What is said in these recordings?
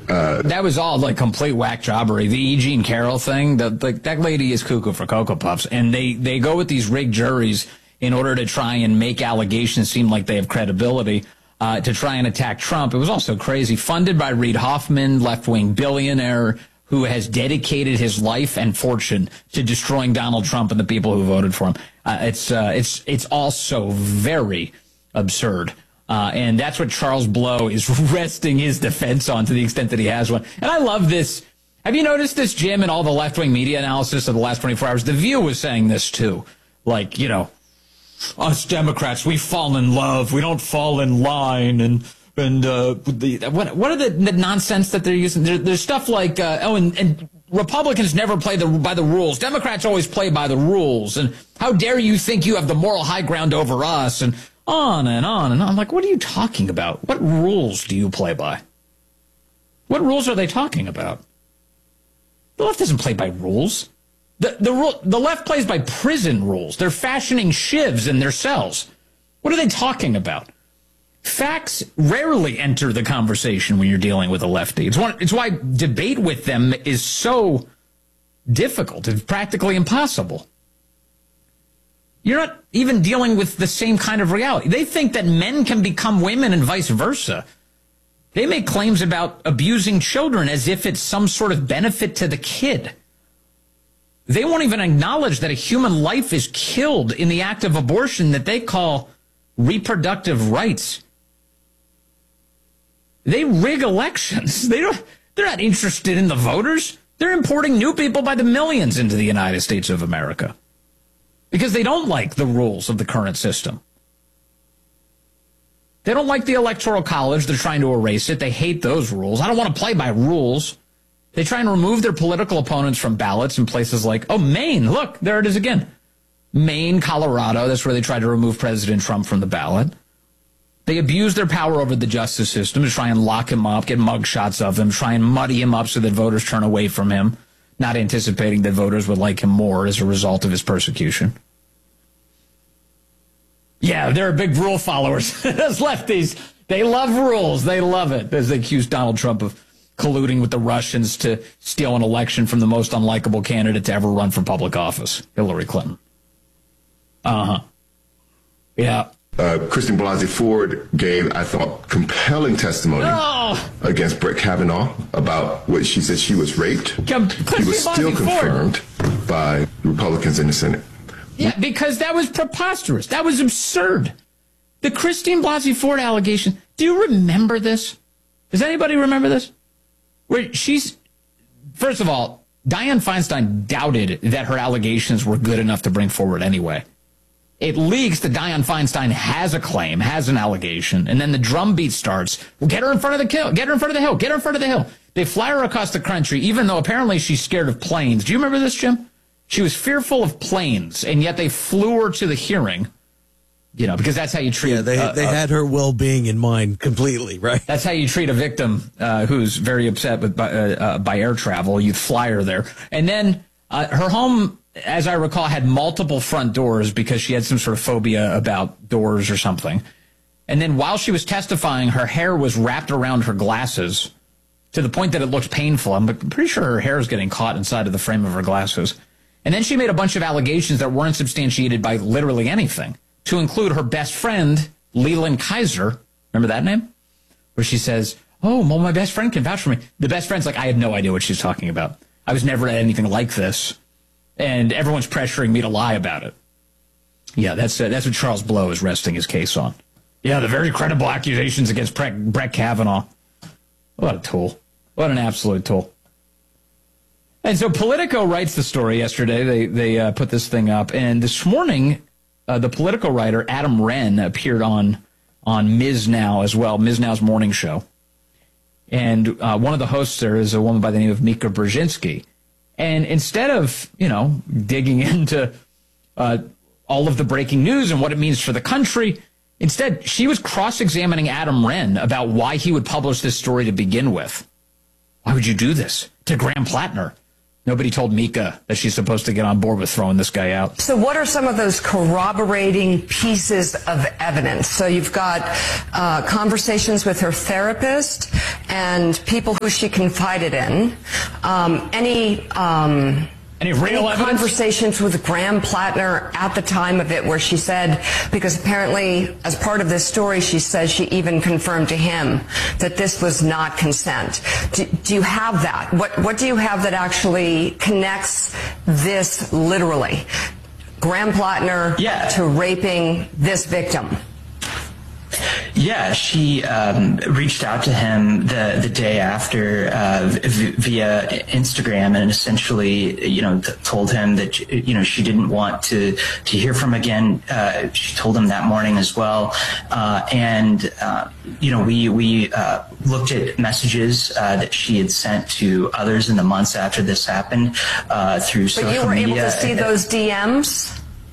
That was all like complete whack jobbery. The E. Jean Carroll thing, that lady is cuckoo for Cocoa Puffs. And they go with these rigged juries in order to try and make allegations seem like they have credibility, to try and attack Trump. It was also crazy. Funded by Reid Hoffman, left-wing billionaire who has dedicated his life and fortune to destroying Donald Trump and the people who voted for him. It's also very absurd. And that's what Charles Blow is resting his defense on, to the extent that he has one. And I love this. Have you noticed this, Jim, and all the left-wing media analysis of the last 24 hours? The View was saying this, too. Like, us Democrats, we fall in love. We don't fall in line. And what are the nonsense that they're using? There's stuff like, and Republicans never play by the rules. Democrats always play by the rules. And how dare you think you have the moral high ground over us? And on and on and on. I'm like, what are you talking about? What rules do you play by? What rules are they talking about? The left doesn't play by rules. The left plays by prison rules. They're fashioning shivs in their cells. What are they talking about? Facts rarely enter the conversation when you're dealing with a lefty. It's why debate with them is so difficult. It's practically impossible. You're not even dealing with the same kind of reality. They think that men can become women and vice versa. They make claims about abusing children as if it's some sort of benefit to the kid. They won't even acknowledge that a human life is killed in the act of abortion that they call reproductive rights. They rig elections. They're not interested in the voters. They're importing new people by the millions into the United States of America because they don't like the rules of the current system. They don't like the Electoral College. They're trying to erase it. They hate those rules. I don't want to play by rules. They try and remove their political opponents from ballots in places like, Maine. Look, there it is again. Maine, Colorado. That's where they tried to remove President Trump from the ballot. They abuse their power over the justice system to try and lock him up, get mugshots of him, try and muddy him up so that voters turn away from him, not anticipating that voters would like him more as a result of his persecution. Yeah, they're big rule followers. Those lefties, they love rules. They love it. As they accuse Donald Trump of colluding with the Russians to steal an election from the most unlikable candidate to ever run for public office, Hillary Clinton. Yeah. Christine Blasey Ford gave, I thought, compelling testimony against Brett Kavanaugh about what she said she was raped. He was still confirmed by Republicans in the Senate. Yeah, because that was preposterous. That was absurd. The Christine Blasey Ford allegation. Do you remember this? Does anybody remember this? Where first of all, Dianne Feinstein doubted that her allegations were good enough to bring forward anyway. It leaks that Dianne Feinstein has a claim, has an allegation, and then the drumbeat starts. Well, get her in front of the hill. Get her in front of the hill. Get her in front of the hill. They fly her across the country, even though apparently she's scared of planes. Do you remember this, Jim? She was fearful of planes, and yet they flew her to the hearing, because that's how you treat. Yeah, they had her well-being in mind completely, right? That's how you treat a victim who's very upset by air travel. You fly her there. And then her home, as I recall, had multiple front doors because she had some sort of phobia about doors or something. And then while she was testifying, her hair was wrapped around her glasses to the point that it looked painful. I'm pretty sure her hair is getting caught inside of the frame of her glasses. And then she made a bunch of allegations that weren't substantiated by literally anything, to include her best friend, Leland Kaiser. Remember that name? Where she says, my best friend can vouch for me. The best friend's like, I had no idea what she's talking about. I was never at anything like this. And everyone's pressuring me to lie about it. Yeah, that's what Charles Blow is resting his case on. Yeah, the very credible accusations against Brett Kavanaugh. What a tool. What an absolute tool. And so Politico writes the story yesterday. They put this thing up. And this morning, the Politico writer Adam Wren appeared on Ms. Now as well, Ms. Now's morning show. And one of the hosts there is a woman by the name of Mika Brzezinski. And instead of, digging into all of the breaking news and what it means for the country, instead, she was cross-examining Adam Wren about why he would publish this story to begin with. Why would you do this to Graham Plattner? Nobody told Mika that she's supposed to get on board with throwing this guy out. So what are some of those corroborating pieces of evidence? So you've got conversations with her therapist and people who she confided in. Any real evidence? Conversations with Graham Plattner at the time of it where she said, because apparently as part of this story, she says she even confirmed to him that this was not consent. Do you have that? What do you have that actually connects this literally? Graham Plattner to raping this victim? Yeah, she reached out to him the day after via Instagram, and essentially, told him that she didn't want to hear from him again. She told him that morning as well, we looked at messages that she had sent to others in the months after this happened through social media. But you were able to see those DMs?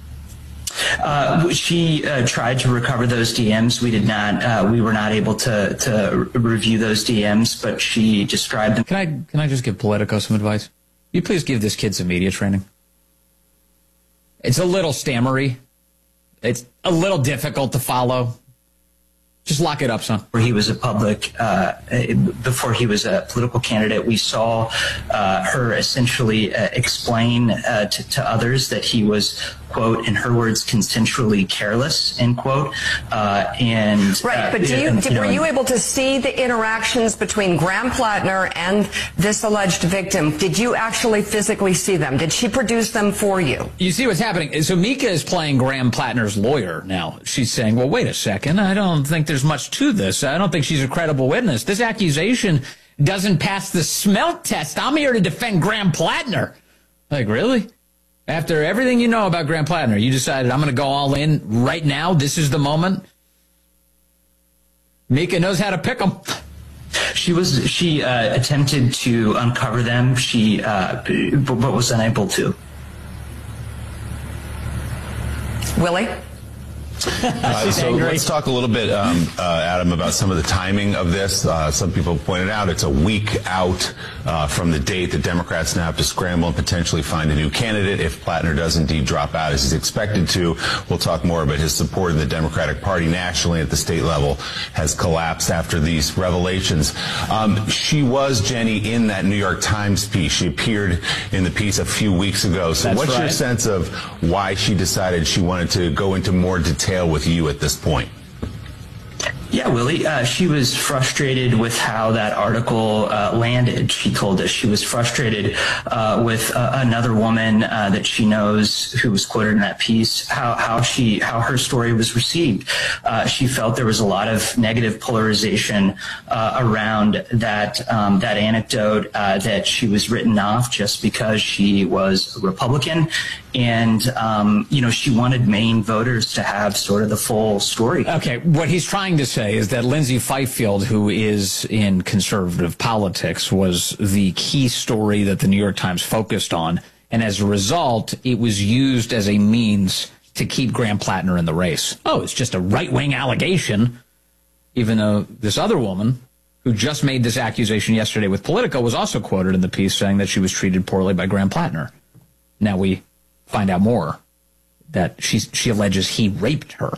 She tried to recover those DMs. We did not. We were not able to review those DMs, but she described them. Can I just give Politico some advice? You please give this kid some media training. It's a little stammery. It's a little difficult to follow. Just lock it up, son. Where he was a public, before he was a political candidate, we saw her essentially explain to others that he was, quote, in her words, consensually careless, end quote. But were you able to see the interactions between Graham Plattner and this alleged victim? Did you actually physically see them? Did she produce them for you? You see what's happening? So Mika is playing Graham Plattner's lawyer now. She's saying, well, wait a second. I don't think there's much to this. I don't think she's a credible witness. This accusation doesn't pass the smell test. I'm here to defend Graham Plattner. Like, really? After everything you know about Graham Plattner, you decided I'm going to go all in right now? This is the moment? Mika knows how to pick them. She attempted to uncover them. But was unable to. Willie? So let's talk a little bit, Adam, about some of the timing of this. Some people pointed out it's a week out from the date that Democrats now have to scramble and potentially find a new candidate if Plattner does indeed drop out as he's expected to. We'll talk more about his support in the Democratic Party nationally at the state level has collapsed after these revelations. She was, Jenny, in that New York Times piece. She appeared in the piece a few weeks ago. So what's your sense of why she decided she wanted to go into more detail with you at this point? Yeah, Willie, she was frustrated with how that article landed. She told us she was frustrated with another woman that she knows who was quoted in that piece, how her story was received. She felt there was a lot of negative polarization around that anecdote, that she was written off just because she was a Republican. And, she wanted Maine voters to have sort of the full story. Okay, what he's trying to say is that Lindsay Fifield, who is in conservative politics, was the key story that the New York Times focused on. And as a result, it was used as a means to keep Graham Plattner in the race. Oh, it's just a right-wing allegation, even though this other woman who just made this accusation yesterday with Politico was also quoted in the piece saying that she was treated poorly by Graham Plattner. Now we find out more that she alleges he raped her.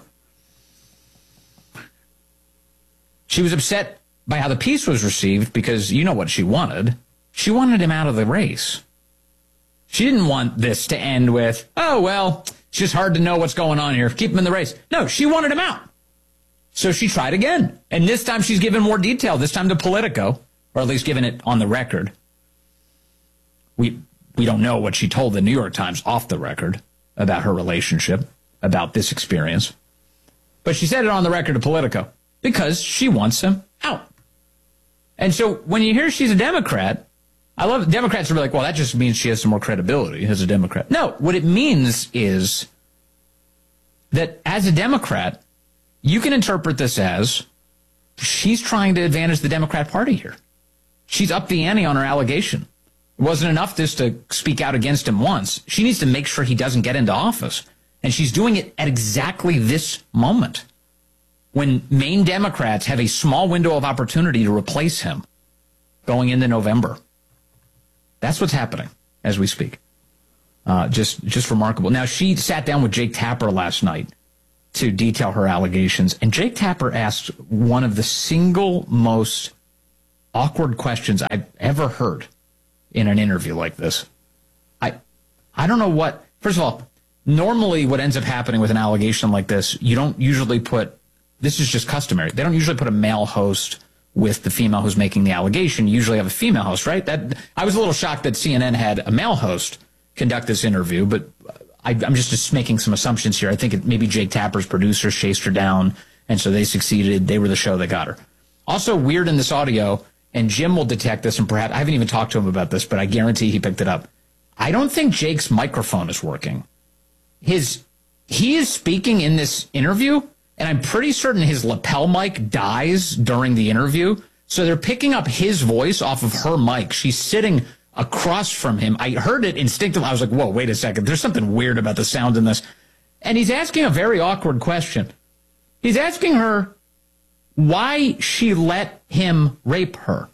She was upset by how the piece was received because you know what she wanted. She wanted him out of the race. She didn't want this to end with, oh, well, it's just hard to know what's going on here. Keep him in the race. No, she wanted him out. So she tried again. And this time she's given more detail, this time to Politico, or at least given it on the record. We don't know what she told the New York Times off the record about her relationship, about this experience. But she said it on the record to Politico because she wants him out. And so when you hear she's a Democrat, I love Democrats are like, well, that just means she has some more credibility as a Democrat. No, what it means is that as a Democrat, you can interpret this as she's trying to advantage the Democrat Party here. She's upped the ante on her allegation. It wasn't enough just to speak out against him once. She needs to make sure he doesn't get into office. And she's doing it at exactly this moment when Maine Democrats have a small window of opportunity to replace him going into November. That's what's happening. as we speak. Just remarkable. Now, she sat down with Jake Tapper last night to detail her allegations, and Jake Tapper asked one of the single most awkward questions I've ever heard in an interview like this. I don't know what. First of all, normally what ends up happening with an allegation like this, you don't usually put, this is just customary, they don't usually put a male host with the female who's making the allegation. You usually have a female host, right? I was a little shocked that CNN had a male host conduct this interview, but I'm just making some assumptions here. I think maybe Jake Tapper's producers chased her down, and so they succeeded. They were the show that got her. Also weird in this audio, and Jim will detect this, and perhaps I haven't even talked to him about this, but I guarantee he picked it up. I don't think Jake's microphone is working. He is speaking in this interview, and I'm pretty certain his lapel mic dies during the interview, so they're picking up his voice off of her mic. She's sitting across from him. I heard it instinctively. I was like, whoa, wait a second. There's something weird about the sound in this. And he's asking a very awkward question. He's asking her why she let him rape her.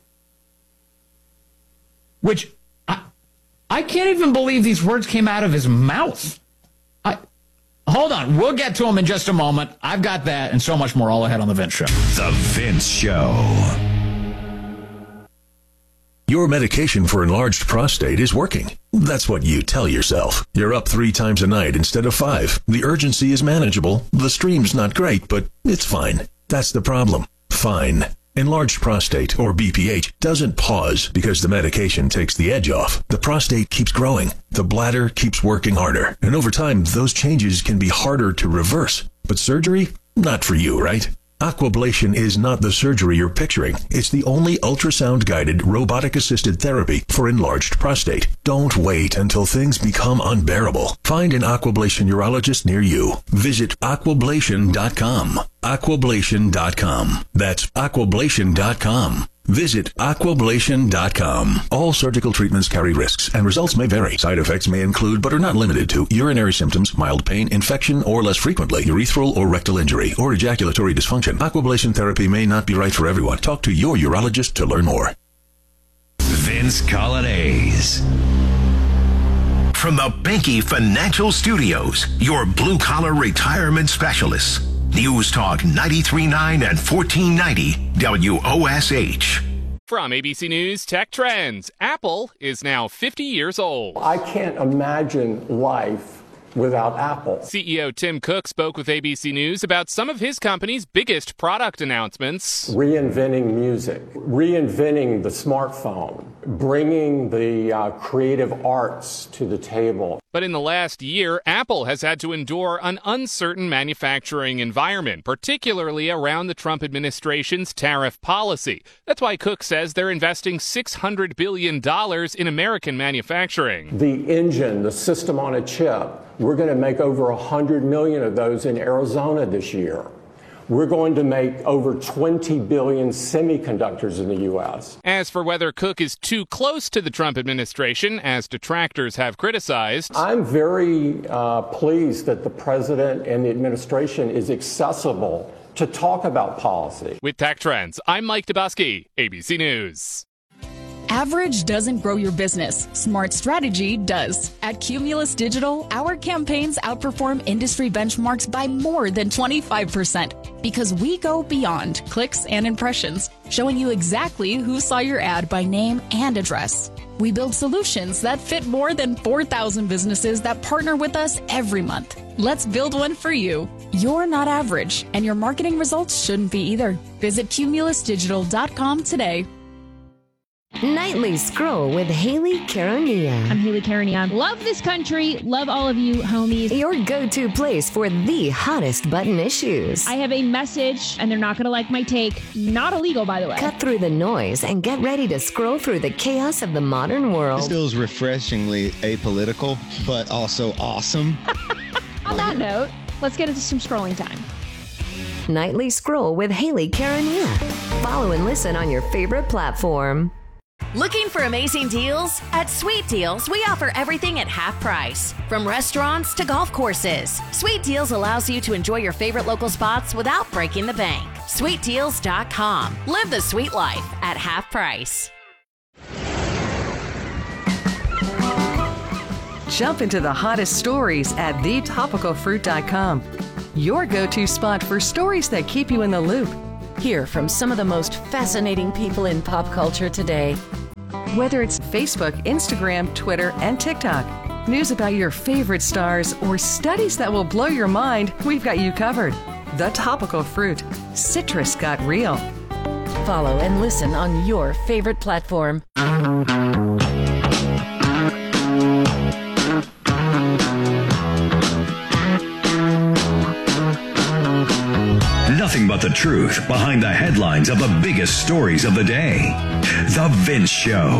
Which, I can't even believe these words came out of his mouth. Hold on. We'll get to him in just a moment. I've got that and so much more all ahead on The Vince Show. The Vince Show. Your medication for enlarged prostate is working. That's what you tell yourself. You're up 3 times a night instead of 5. The urgency is manageable. The stream's not great, but it's fine. That's the problem. Fine. Enlarged prostate, or BPH, doesn't pause because the medication takes the edge off. The prostate keeps growing. The bladder keeps working harder. And over time, those changes can be harder to reverse. But surgery? Not for you, right? Aquablation is not the surgery you're picturing. It's the only ultrasound-guided, robotic-assisted therapy for enlarged prostate. Don't wait until things become unbearable. Find an Aquablation urologist near you. Visit aquablation.com. Aquablation.com. That's aquablation.com. Visit aquablation.com. All surgical treatments carry risks, and results may vary. Side effects may include, but are not limited to, urinary symptoms, mild pain, infection, or less frequently, urethral or rectal injury, or ejaculatory dysfunction. Aquablation therapy may not be right for everyone. Talk to your urologist to learn more. Vince Colonnese. From the Binky Financial Studios, your blue-collar retirement specialists. News Talk 93.9 and 1490 WOSH. From ABC News Tech Trends, Apple is now 50 years old. I can't imagine life without Apple. CEO Tim Cook spoke with ABC News about some of his company's biggest product announcements. Reinventing music, reinventing the smartphone, bringing the creative arts to the table. But in the last year, Apple has had to endure an uncertain manufacturing environment, particularly around the Trump administration's tariff policy. That's why Cook says they're investing $600 billion in American manufacturing. The engine, the system on a chip, we're going to make over 100 million of those in Arizona this year. We're going to make over 20 billion semiconductors in the U.S. As for whether Cook is too close to the Trump administration, as detractors have criticized, I'm very pleased that the president and the administration is accessible to talk about policy. With Tech Trends, I'm Mike Dubusky, ABC News. Average doesn't grow your business. Smart strategy does. At Cumulus Digital, our campaigns outperform industry benchmarks by more than 25% because we go beyond clicks and impressions, showing you exactly who saw your ad by name and address. We build solutions that fit more than 4,000 businesses that partner with us every month. Let's build one for you. You're not average, and your marketing results shouldn't be either. Visit cumulusdigital.com today. Nightly Scroll with Haley Caronia. I'm Haley Caronia. Love this country. Love all of you, homies. Your go-to place for the hottest button issues. I have a message, and they're not going to like my take. Not illegal, by the way. Cut through the noise and get ready to scroll through the chaos of the modern world. This feels refreshingly apolitical, but also awesome. On that note, let's get into some scrolling time. Nightly Scroll with Haley Caronia. Follow and listen on your favorite platform. Looking for amazing deals? At Sweet Deals, we offer everything at half price. From restaurants to golf courses, Sweet Deals allows you to enjoy your favorite local spots without breaking the bank. SweetDeals.com. Live the sweet life at half price. Jump into the hottest stories at thetopicalfruit.com. Your go-to spot for stories that keep you in the loop. Hear from some of the most fascinating people in pop culture today. Whether it's Facebook, Instagram, Twitter, and TikTok, news about your favorite stars, or studies that will blow your mind, we've got you covered. The Topical Fruit. Citrus got real. Follow and listen on your favorite platform. Nothing but the truth behind the headlines of the biggest stories of the day. The Vince Show.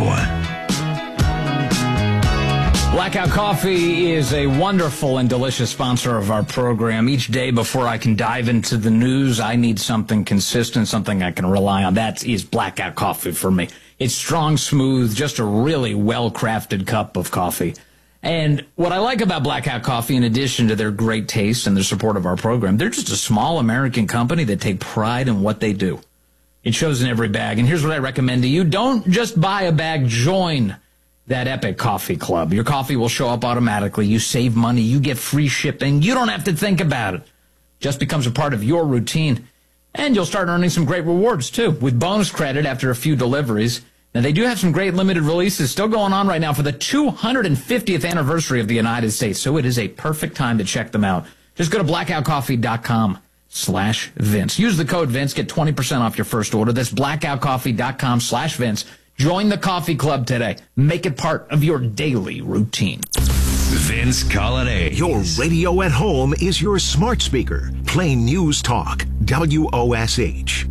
Blackout Coffee is a wonderful and delicious sponsor of our program. Each day before I can dive into the news, I need something consistent, something I can rely on. That is Blackout Coffee for me. It's strong, smooth, just a really well-crafted cup of coffee. And what I like about Blackout Coffee, in addition to their great taste and their support of our program, they're just a small American company that take pride in what they do. It shows in every bag. And here's what I recommend to you. Don't just buy a bag. Join that Epic Coffee Club. Your coffee will show up automatically. You save money. You get free shipping. You don't have to think about it. Just becomes a part of your routine. And you'll start earning some great rewards, too, with bonus credit after a few deliveries. Now, they do have some great limited releases still going on right now for the 250th anniversary of the United States, so it is a perfect time to check them out. Just go to blackoutcoffee.com/Vince. Use the code Vince, get 20% off your first order. That's blackoutcoffee.com/Vince. Join the coffee club today. Make it part of your daily routine. Vince Colonnese. Your radio at home is your smart speaker. Play News Talk, WOSH.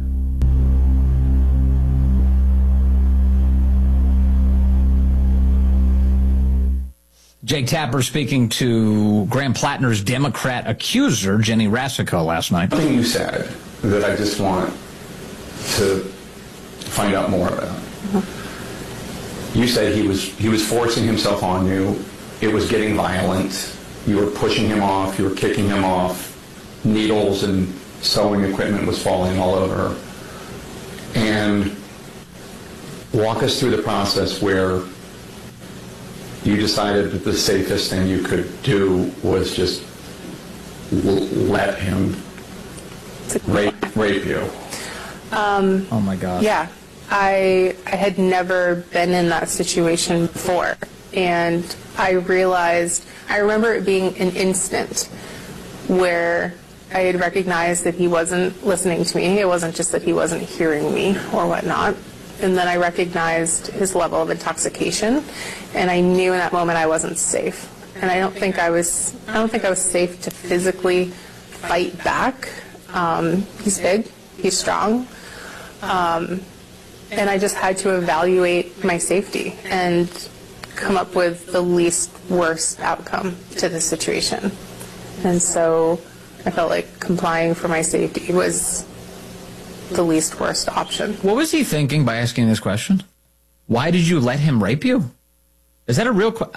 Jake Tapper speaking to Graham Plattner's Democrat accuser, Jenny Rasico, last night. Something you said that I just want to find out more about. You said he was forcing himself on you. It was getting violent. You were pushing him off. You were kicking him off. Needles and sewing equipment was falling all over. And walk us through the process where you decided that the safest thing you could do was just let him rape you. Oh my God. Yeah, I had never been in that situation before, and I remember it being an instant where I had recognized that he wasn't listening to me. It wasn't just that he wasn't hearing me or whatnot. And then I recognized his level of intoxication, and I knew in that moment I wasn't safe. And I don't think I was safe to physically fight back. He's big, he's strong, and I just had to evaluate my safety and come up with the least worst outcome to the situation. And so I felt like complying for my safety was the least worst option. What was he thinking by asking this question? Why did you let him rape you? Is that a real question?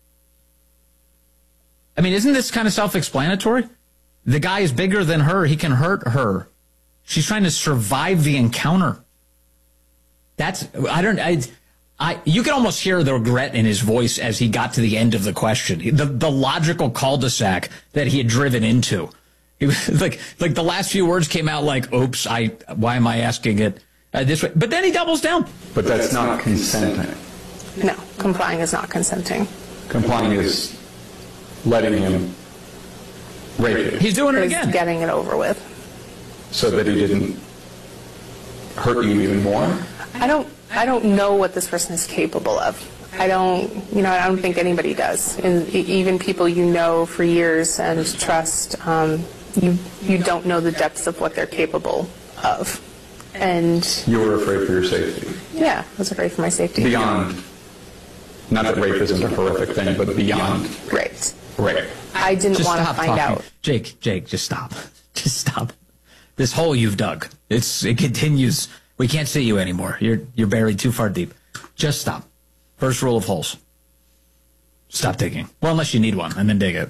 I mean, isn't this kind of self-explanatory? The guy is bigger than her. He can hurt her. She's trying to survive the encounter. You can almost hear the regret in his voice as he got to the end of the question. The logical cul-de-sac that he had driven into. He was like the last few words came out like, oops, why am I asking it this way? But then he doubles down. But that's not consenting. No, complying is not consenting. Complying is letting him rape you. He's doing it again. Getting it over with. So that he didn't hurt you even more? I don't know what this person is capable of. I don't think anybody does. And even people you know for years and trust, you don't know the depths of what they're capable of. And you were afraid for your safety? Yeah, I was afraid for my safety. Beyond, not that rape isn't a horrific thing, but beyond rape. I didn't want to find out. Jake, just stop. Just stop. This hole you've dug, it continues. We can't see you anymore. You're buried too far deep. Just stop. First rule of holes. Stop digging. Well, unless you need one, and then dig it.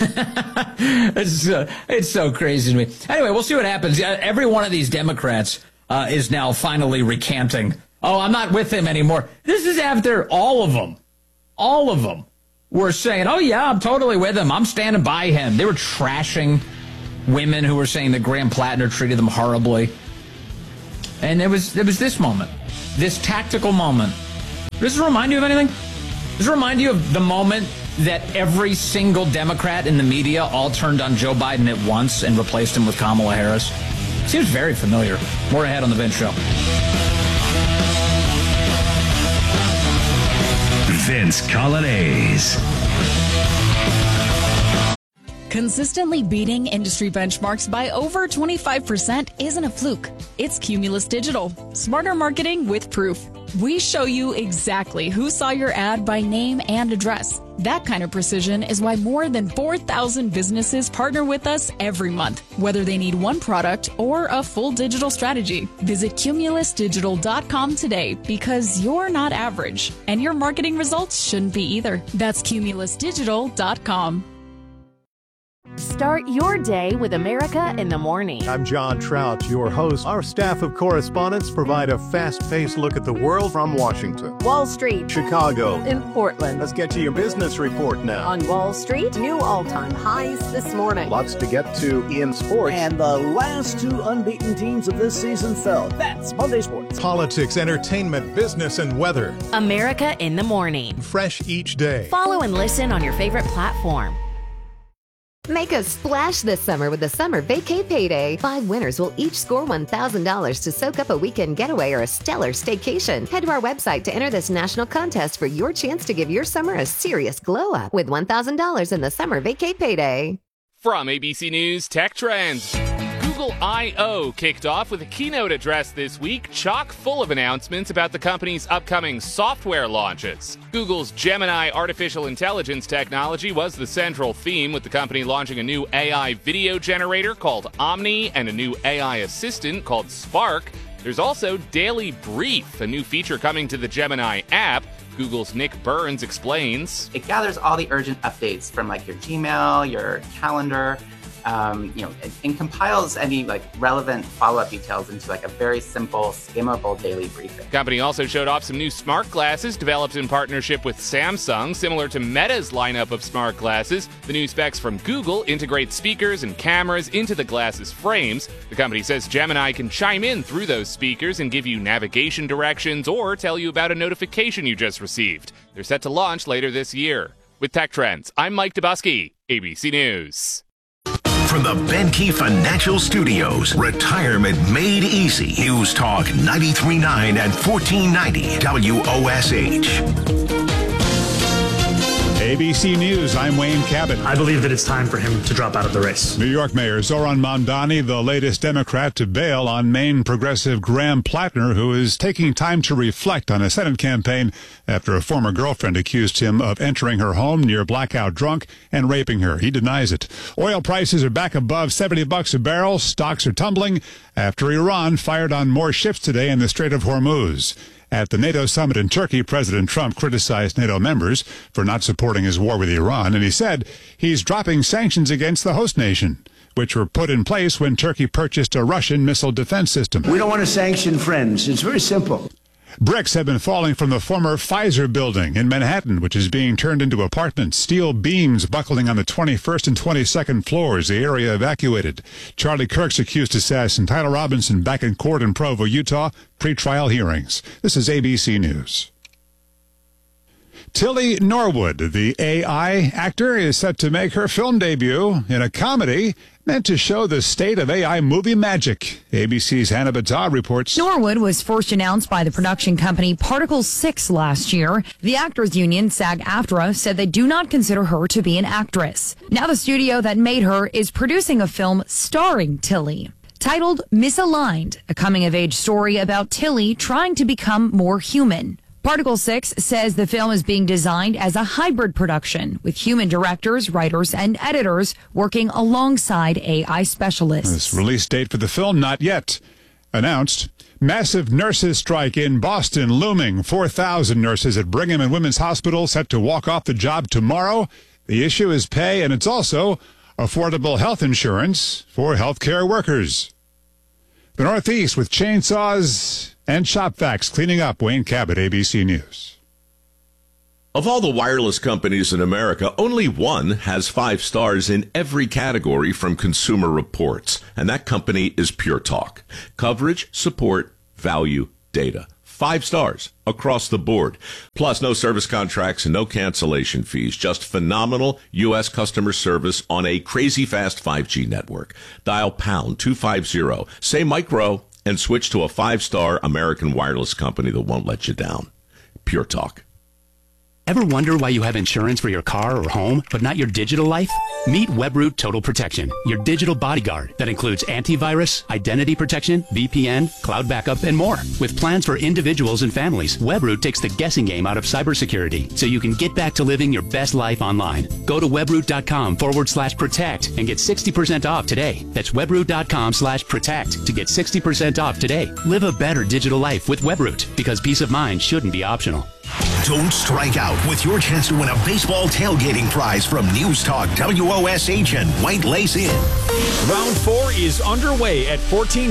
It's so crazy to me. Anyway, we'll see what happens. Every one of these Democrats is now finally recanting. Oh, I'm not with him anymore. This is after all of them. All of them. were saying, oh, yeah, I'm totally with him. I'm standing by him. They were trashing women who were saying that Graham Plattner treated them horribly. And it was this moment, this tactical moment. Does this remind you of anything? Does it remind you of the moment that every single Democrat in the media all turned on Joe Biden at once and replaced him with Kamala Harris? Seems very familiar. More ahead on The Vince Show. Vince Coglianese. Consistently beating industry benchmarks by over 25% isn't a fluke. It's Cumulus Digital. Smarter marketing with proof. We show you exactly who saw your ad by name and address. That kind of precision is why more than 4,000 businesses partner with us every month, whether they need one product or a full digital strategy. Visit cumulusdigital.com today because you're not average, and your marketing results shouldn't be either. That's cumulusdigital.com. Start your day with America in the Morning. I'm John Trout, your host. Our staff of correspondents provide a fast-paced look at the world from Washington, Wall Street, Chicago, in Portland. Let's get to your business report now. On Wall Street, new all-time highs this morning. Lots to get to in sports. And the last two unbeaten teams of this season fell. That's Monday Sports. Politics, entertainment, business, and weather. America in the Morning. Fresh each day. Follow and listen on your favorite platform. Make a splash this summer with the Summer Vacay Payday. 5 winners will each score $1,000 to soak up a weekend getaway or a stellar staycation. Head to our website to enter this national contest for your chance to give your summer a serious glow up with $1,000 in the Summer Vacay Payday. From ABC News Tech Trends. Google I/O kicked off with a keynote address this week, chock full of announcements about the company's upcoming software launches. Google's Gemini artificial intelligence technology was the central theme, with the company launching a new AI video generator called Omni and a new AI assistant called Spark. There's also Daily Brief, a new feature coming to the Gemini app. Google's Nick Burns explains. It gathers all the urgent updates from your Gmail, your calendar, and compiles any relevant follow-up details into a very simple, skimmable daily briefing. The company also showed off some new smart glasses developed in partnership with Samsung, similar to Meta's lineup of smart glasses. The new specs from Google integrate speakers and cameras into the glasses frames. The company says Gemini can chime in through those speakers and give you navigation directions or tell you about a notification you just received. They're set to launch later this year. With Tech Trends, I'm Mike Dubusky, ABC News. From the Benke Financial Studios, Retirement Made Easy. News Talk 93.9 and 1490 WOSH. ABC News, I'm Wayne Cabot. I believe that it's time for him to drop out of the race. New York Mayor Zoran Mamdani, the latest Democrat to bail on Maine progressive Graham Plattner, who is taking time to reflect on a Senate campaign after a former girlfriend accused him of entering her home near blackout drunk and raping her. He denies it. Oil prices are back above $70 a barrel. Stocks are tumbling after Iran fired on more ships today in the Strait of Hormuz. At the NATO summit in Turkey, President Trump criticized NATO members for not supporting his war with Iran, and he said he's dropping sanctions against the host nation, which were put in place when Turkey purchased a Russian missile defense system. We don't want to sanction friends. It's very simple. Bricks have been falling from the former Pfizer building in Manhattan, which is being turned into apartments. Steel beams buckling on the 21st and 22nd floors. The area evacuated. Charlie Kirk's accused assassin Tyler Robinson back in court in Provo, Utah. Pre-trial hearings. This is ABC News. Tilly Norwood, the AI actor, is set to make her film debut in a comedy meant to show the state of AI movie magic. ABC's Hannah Battah reports. Norwood was first announced by the production company Particle 6 last year. The actors union, SAG-AFTRA, said they do not consider her to be an actress. Now the studio that made her is producing a film starring Tilly, titled Misaligned, a coming-of-age story about Tilly trying to become more human. Particle 6 says the film is being designed as a hybrid production with human directors, writers, and editors working alongside AI specialists. This release date for the film not yet announced. Massive nurses strike in Boston looming. 4,000 nurses at Brigham and Women's Hospital set to walk off the job tomorrow. The issue is pay, and it's also affordable health insurance for healthcare workers. The Northeast with chainsaws and shop vacs cleaning up. Wayne Cabot, ABC News. Of all the wireless companies in America, only one has 5 stars in every category from Consumer Reports, and that company is Pure Talk. Coverage, support, value, data. 5 stars across the board. Plus, no service contracts and no cancellation fees. Just phenomenal U.S. customer service on a crazy fast 5G network. Dial pound 250, say micro, and switch to a 5-star American wireless company that won't let you down. Pure Talk. Ever wonder why you have insurance for your car or home, but not your digital life? Meet Webroot Total Protection, your digital bodyguard that includes antivirus, identity protection, VPN, cloud backup, and more. With plans for individuals and families, Webroot takes the guessing game out of cybersecurity so you can get back to living your best life online. Go to webroot.com/protect and get 60% off today. That's webroot.com/protect to get 60% off today. Live a better digital life with Webroot, because peace of mind shouldn't be optional. Don't strike out with your chance to win a baseball tailgating prize from News Talk WOSH and White Lace Inn. Round 4 is underway at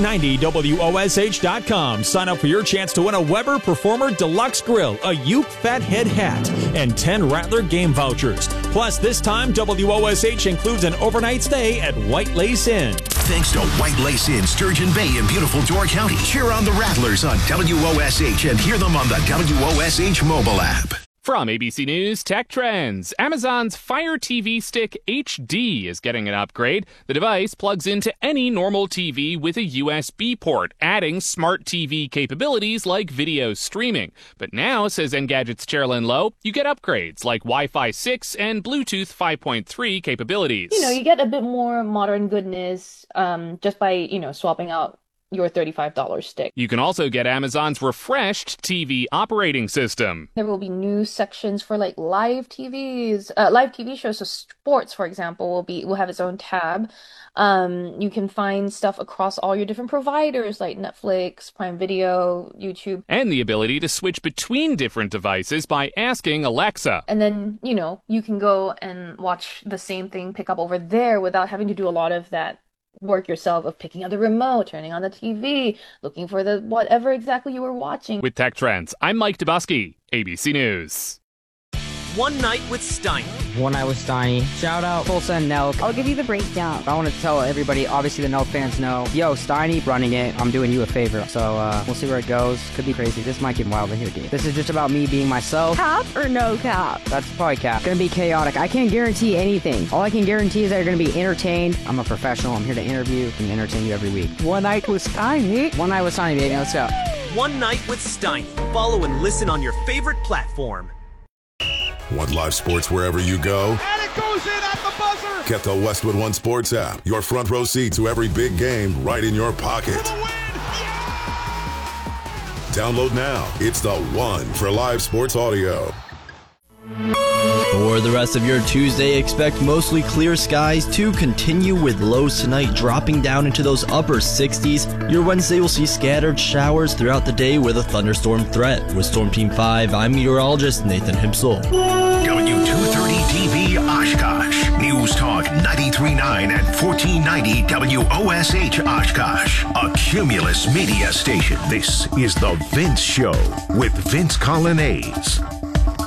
1490WOSH.com. Sign up for your chance to win a Weber Performer Deluxe Grill, a Yoop Fathead hat, and 10 Rattler game vouchers. Plus, this time, WOSH includes an overnight stay at White Lace Inn. Thanks to White Lace Inn, Sturgeon Bay in beautiful Door County. Cheer on the Rattlers on WOSH and hear them on the WOSH mobile app. From ABC News Tech Trends, Amazon's Fire TV Stick HD is getting an upgrade. The device plugs into any normal TV with a USB port, adding smart TV capabilities like video streaming. But now, says Engadget's Chairlyn Lowe, you get upgrades like Wi-Fi 6 and Bluetooth 5.3 capabilities. You get a bit more modern goodness just by, swapping out your $35 stick. You can also get Amazon's refreshed TV operating system. There will be news sections for live TVs, live TV shows. So sports, for example, will have its own tab. You can find stuff across all your different providers like Netflix, Prime Video, YouTube. And the ability to switch between different devices by asking Alexa. And then, you can go and watch the same thing pick up over there without having to do a lot of that work yourself of picking up the remote, turning on the TV, looking for the whatever exactly you were watching. With Tech Trends, I'm Mike Dubusky, ABC News. One Night with Steiny. One Night with Steiny. Shout out Tulsa and Nelk. I'll give you the breakdown. I want to tell everybody, obviously the Nelk fans know, yo, Steiny running it. I'm doing you a favor. So we'll see where it goes. Could be crazy. This might get wild in here, dude. This is just about me being myself. Cap or no cap? That's probably cap. It's going to be chaotic. I can't guarantee anything. All I can guarantee is that you're going to be entertained. I'm a professional. I'm here to interview and entertain you every week. One Night with Steiny. One Night with Steiny, baby. Let's go. One Night with Steiny. Follow and listen on your favorite platform. Want live sports wherever you go? And it goes in at the buzzer! Get the Westwood One Sports app. Your front row seat to every big game right in your pocket. Download now. It's the one for live sports audio. For the rest of your Tuesday, expect mostly clear skies to continue with lows tonight dropping down into those upper 60s. Your Wednesday will see scattered showers throughout the day with a thunderstorm threat. With Storm Team 5, I'm meteorologist Nathan Himsel. W230 TV Oshkosh. News Talk 93.9 and 1490 WOSH Oshkosh. A Cumulus media station. This is The Vince Show with Vince Colonnese.